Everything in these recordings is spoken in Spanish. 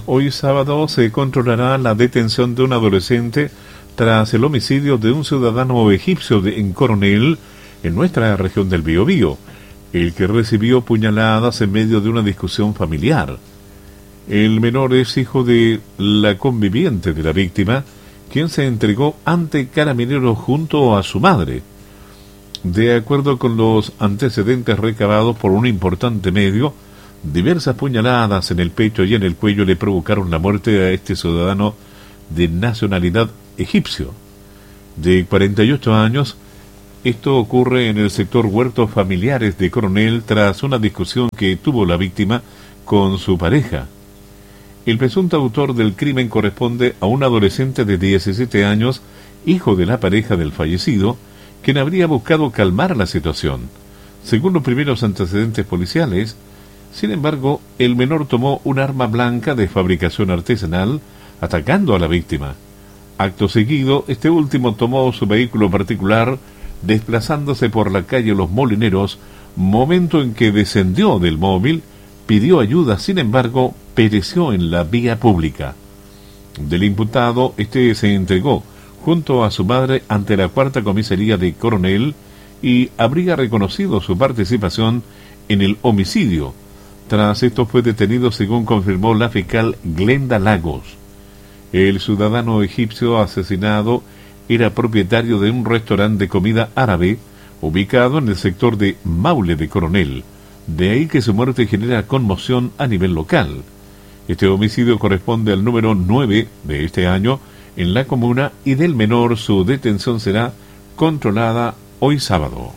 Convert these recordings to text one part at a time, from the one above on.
Hoy sábado se controlará la detención de un adolescente tras el homicidio de un ciudadano egipcio en Coronel, en nuestra región del Biobío, el que recibió puñaladas en medio de una discusión familiar. El menor es hijo de la conviviente de la víctima, quien se entregó ante carabineros junto a su madre. De acuerdo con los antecedentes recabados por un importante medio, diversas puñaladas en el pecho y en el cuello le provocaron la muerte a este ciudadano de nacionalidad egipcio, de 48 años. Esto ocurre en el sector Huertos Familiares de Coronel tras una discusión que tuvo la víctima con su pareja. El presunto autor del crimen corresponde a un adolescente de 17 años, hijo de la pareja del fallecido, quien habría buscado calmar la situación. Según los primeros antecedentes policiales, sin embargo, el menor tomó un arma blanca de fabricación artesanal, atacando a la víctima. Acto seguido, este último tomó su vehículo particular, desplazándose por la calle Los Molineros, momento en que descendió del móvil, pidió ayuda, sin embargo, pereció en la vía pública. Del imputado, este se entregó junto a su madre ante la cuarta comisaría de Coronel y habría reconocido su participación en el homicidio. Tras esto fue detenido, según confirmó la fiscal Glenda Lagos. El ciudadano egipcio asesinado era propietario de un restaurante de comida árabe ubicado en el sector de Maule de Coronel. De ahí que su muerte genera conmoción a nivel local. Este homicidio corresponde al número 9 de este año en la comuna y del menor su detención será controlada hoy sábado.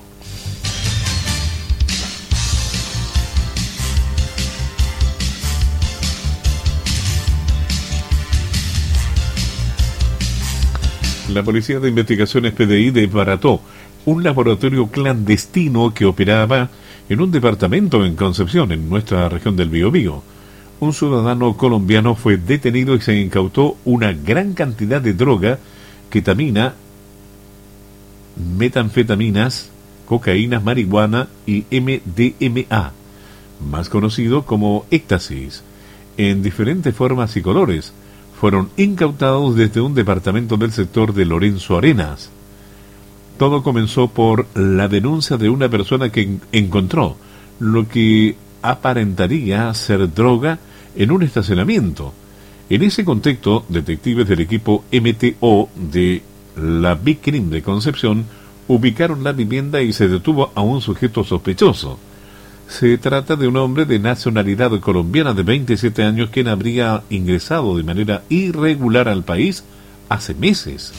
La Policía de Investigaciones PDI desbarató un laboratorio clandestino que operaba en un departamento en Concepción, en nuestra región del Biobío. Un ciudadano colombiano fue detenido y se incautó una gran cantidad de droga, ketamina, metanfetaminas, cocaína, marihuana y MDMA, más conocido como éxtasis, en diferentes formas y colores. Fueron incautados desde un departamento del sector de Lorenzo Arenas. Todo comenzó por la denuncia de una persona que encontró lo que aparentaría ser droga en un estacionamiento. En ese contexto, detectives del equipo MTO de la Big Crime de Concepción ubicaron la vivienda y se detuvo a un sujeto sospechoso. Se trata de un hombre de nacionalidad colombiana de 27 años quien habría ingresado de manera irregular al país hace meses.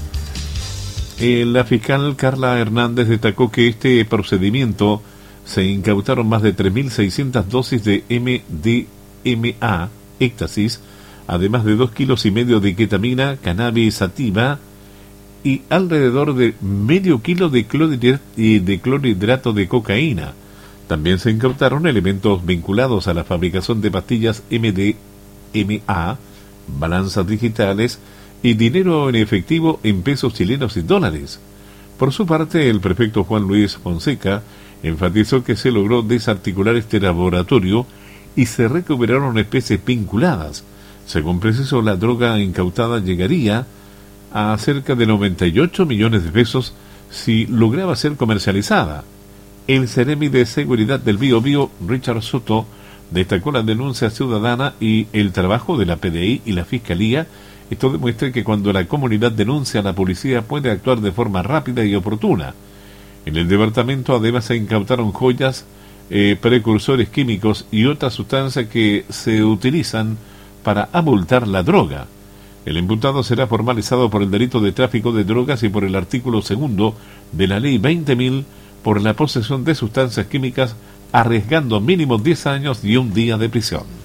La fiscal Carla Hernández destacó que este procedimiento se incautaron más de 3.600 dosis de MDMA, éxtasis, además de 2,5 kilos de ketamina, cannabis sativa y alrededor de medio kilo de clorhidrato de cocaína. También se incautaron elementos vinculados a la fabricación de pastillas MDMA, balanzas digitales y dinero en efectivo en pesos chilenos y dólares. Por su parte, el prefecto Juan Luis Fonseca enfatizó que se logró desarticular este laboratorio y se recuperaron especies vinculadas. Según precisó, la droga incautada llegaría a cerca de 98 millones de pesos si lograba ser comercializada. El Ceremi de Seguridad del Biobío, Richard Soto, destacó la denuncia ciudadana y el trabajo de la PDI y la Fiscalía. Esto demuestra que cuando la comunidad denuncia, la policía puede actuar de forma rápida y oportuna. En el departamento además se incautaron joyas, precursores químicos y otras sustancias que se utilizan para abultar la droga. El imputado será formalizado por el delito de tráfico de drogas y por el artículo 2 de la Ley 20.000 por la posesión de sustancias químicas, arriesgando mínimo 10 años y un día de prisión.